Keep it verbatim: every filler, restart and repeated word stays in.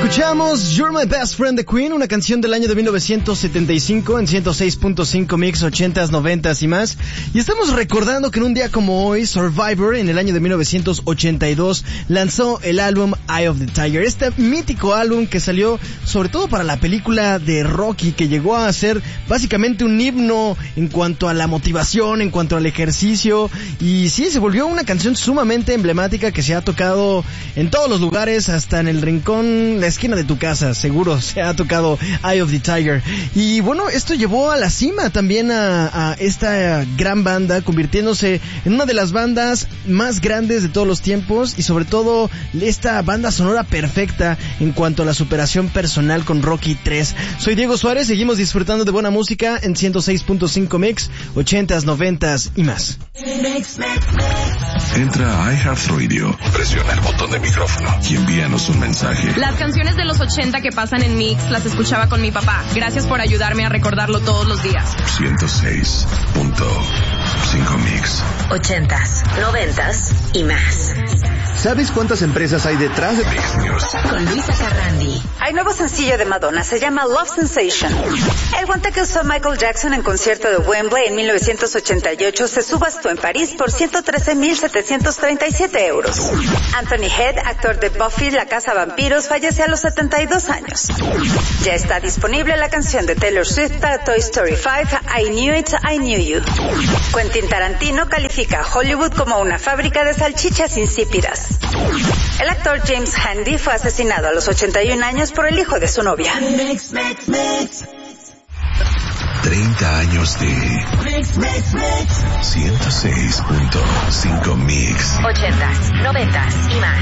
Escuchamos You're My Best Friend de Queen, una canción del año de mil novecientos setenta y cinco en ciento seis punto cinco Mix, ochentas, noventas y más. Y estamos recordando que en un día como hoy, Survivor, en el año de mil novecientos ochenta y dos, lanzó el álbum Eye of the Tiger. Este mítico álbum que salió sobre todo para la película de Rocky, que llegó a ser básicamente un himno en cuanto a la motivación, en cuanto al ejercicio. Y sí, se volvió una canción sumamente emblemática que se ha tocado en todos los lugares, hasta en el rincón, la esquina de tu casa, seguro se ha tocado Eye of the Tiger. Y bueno, esto llevó a la cima también a, a esta gran banda, convirtiéndose en una de las bandas más grandes de todos los tiempos, y sobre todo esta banda sonora perfecta en cuanto a la superación personal con Rocky tres. Soy Diego Suárez, seguimos disfrutando de buena música en ciento seis punto cinco Mix, ochentas, noventas y más. Entra a iHeartRadio, presiona el botón de micrófono y envíanos un mensaje. Las canciones de los ochenta que pasan en Mix las escuchaba con mi papá. Gracias por ayudarme a recordarlo todos los días. ciento seis punto cinco Mix. Ochentas, noventas y más. ¿Sabes cuántas empresas hay detrás de Mix News? Con Luisa Carrandi. Hay nuevo sencillo de Madonna, se llama Love Sensation. El guante que usó Michael Jackson en concierto de Wembley en mil novecientos ochenta y ocho se subastó en París por ciento trece mil setecientos treinta y siete euros. Anthony Head, actor de Buffy, la casa vampiros, fallece a los setenta y dos años. Ya está disponible la canción de Taylor Swift para Toy Story cinco, I Knew It, I Knew You. Quentin Tarantino califica a Hollywood como una fábrica de salchichas insípidas. El actor James Handy fue asesinado a los ochenta y un años por el hijo de su novia. Mix, mix, mix. treinta años de Mix, mix, mix. ciento seis punto cinco Mix. Ochentas, noventas y más.